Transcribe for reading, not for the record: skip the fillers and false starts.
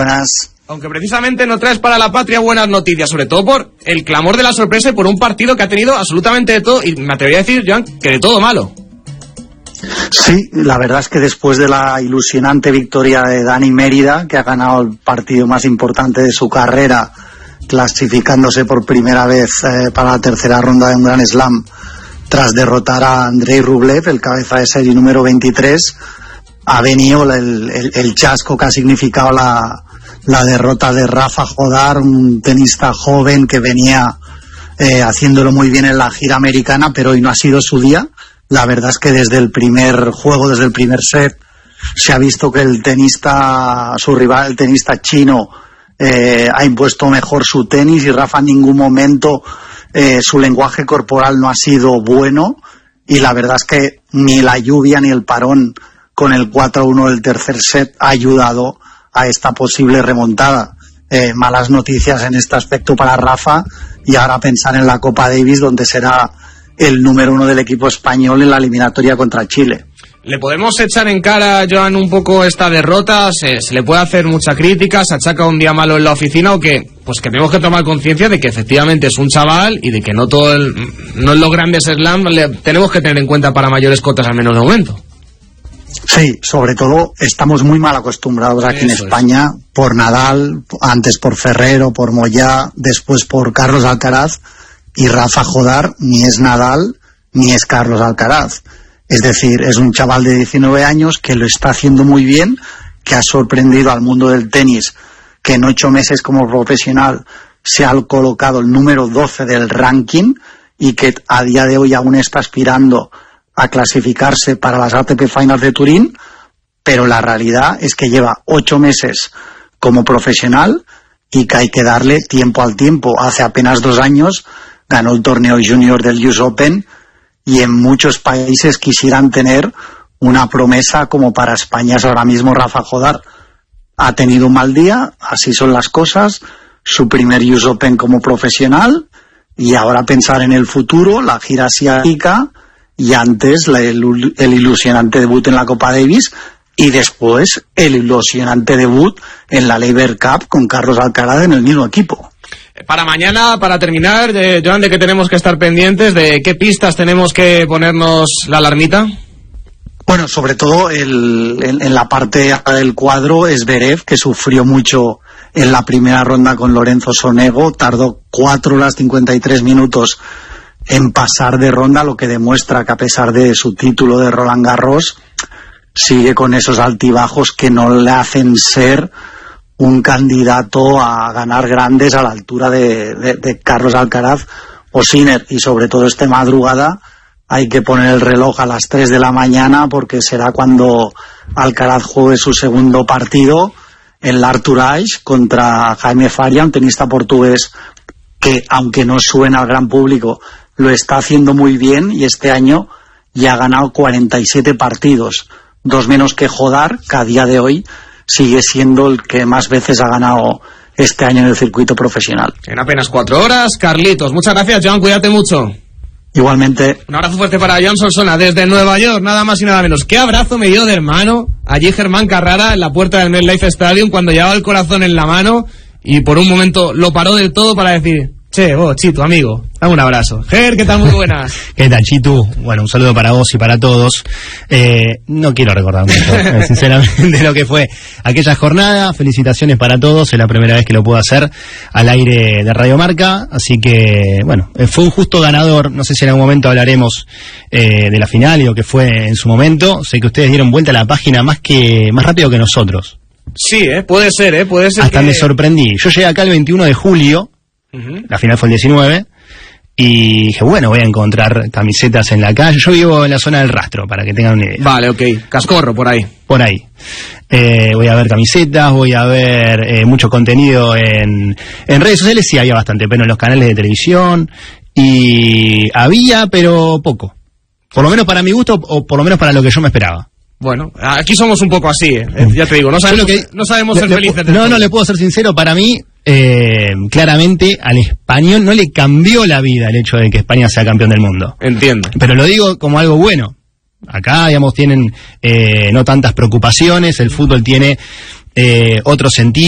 buenas. Aunque precisamente no traes para la patria buenas noticias, sobre todo por el clamor de la sorpresa y por un partido que ha tenido absolutamente de todo, y me atrevería a decir, Joan, que de todo malo. Sí, la verdad es que después de la ilusionante victoria de Dani Mérida, que ha ganado el partido más importante de su carrera, clasificándose por primera vez para la tercera ronda de un Grand Slam, tras derrotar a Andrei Rublev, el cabeza de serie número 23, ha venido el chasco que ha significado la derrota de Rafa Jodar, un tenista joven que venía haciéndolo muy bien en la gira americana, pero hoy no ha sido su día. La verdad es que desde el primer juego, desde el primer set, se ha visto que su rival, el tenista chino, ha impuesto mejor su tenis, y Rafa en ningún momento su lenguaje corporal no ha sido bueno, y la verdad es que ni la lluvia ni el parón con el 4-1 del tercer set ha ayudado a esta posible remontada. Malas noticias en este aspecto para Rafa, y ahora pensar en la Copa Davis, donde será el número 1 del equipo español en la eliminatoria contra Chile. ¿Le podemos echar en cara, Joan, un poco esta derrota? ¿Se le puede hacer mucha crítica? ¿Se achaca un día malo en la oficina? ¿O que pues que tenemos que tomar conciencia de que efectivamente es un chaval y de que no en los grandes slams tenemos que tener en cuenta para mayores cotas, al menos de momento? Sí, sobre todo estamos muy mal acostumbrados aquí en España, por Nadal, antes por Ferrero, por Moyá, después por Carlos Alcaraz, y Rafa Jodar ni es Nadal ni es Carlos Alcaraz. Es decir, es un chaval de 19 años que lo está haciendo muy bien, que ha sorprendido al mundo del tenis, que en 8 meses como profesional se ha colocado el número 12 del ranking, y que a día de hoy aún está aspirando a clasificarse para las ATP Finals de Turín, pero la realidad es que lleva 8 meses como profesional y que hay que darle tiempo al tiempo. Hace apenas 2 años ganó el torneo junior del US Open, y en muchos países quisieran tener una promesa como para España es ahora mismo Rafa Jodar. Ha tenido un mal día, así son las cosas, su primer US Open como profesional, y ahora pensar en el futuro, la gira asiática, y antes el ilusionante debut en la Copa Davis, y después el ilusionante debut en la Laver Cup con Carlos Alcaraz en el mismo equipo. Para mañana, para terminar, Joan, ¿de qué tenemos que estar pendientes? ¿De qué pistas tenemos que ponernos la alarmita? Bueno, sobre todo en la parte del cuadro es Zverev, que sufrió mucho en la primera ronda con Lorenzo Sonego, tardó 4 horas 53 minutos en pasar de ronda, lo que demuestra que a pesar de su título de Roland Garros, sigue con esos altibajos que no le hacen ser un candidato a ganar grandes a la altura de Carlos Alcaraz o Sinner. Y sobre todo esta madrugada hay que poner el reloj a las 3 de la mañana, porque será cuando Alcaraz juegue su segundo partido en la Arthur Ashe contra Jaime Faria, un tenista portugués que, aunque no suena al gran público, lo está haciendo muy bien, y este año ya ha ganado 47 partidos, 2 menos que Jodar, que a día de hoy sigue siendo el que más veces ha ganado este año en el circuito profesional. En apenas 4 horas, Carlitos. Muchas gracias, Joan, cuídate mucho. Igualmente. Un abrazo fuerte para Joan Solsona desde Nueva York, nada más y nada menos. ¿Qué abrazo me dio de hermano allí Germán Carrara en la puerta del MetLife Stadium cuando llevaba el corazón en la mano y por un momento lo paró del todo para decir: che, vos, Chitu, amigo, dame un abrazo. Ger, ¿qué tal? Muy buenas. ¿Qué tal, Chitu? Bueno, un saludo para vos y para todos. No quiero recordar mucho, sinceramente, lo que fue aquella jornada. Felicitaciones para todos, es la primera vez que lo puedo hacer al aire de Radio Marca, así que, bueno, fue un justo ganador. No sé si en algún momento hablaremos de la final y lo que fue en su momento. Sé que ustedes dieron vuelta a la página más rápido que nosotros. Sí, puede ser, puede ser. Hasta me sorprendí. Yo llegué acá el 21 de julio, la final fue el 19, y dije, bueno, voy a encontrar camisetas en la calle. Yo vivo en la zona del Rastro, para que tengan una idea. Vale, ok, Cascorro, por ahí. Por ahí. Voy a ver camisetas, voy a ver mucho contenido en redes sociales. Sí, había bastante, pero en los canales de televisión, y había, pero poco. Por lo menos para mi gusto, o por lo menos para lo que yo me esperaba. Bueno, aquí somos un poco así, ya te digo, no sabemos ser felices. No, le puedo ser sincero, para mí, claramente al español no le cambió la vida el hecho de que España sea campeón del mundo. Entiendo. Pero lo digo como algo bueno. Acá, digamos, tienen no tantas preocupaciones, el fútbol tiene otro sentido.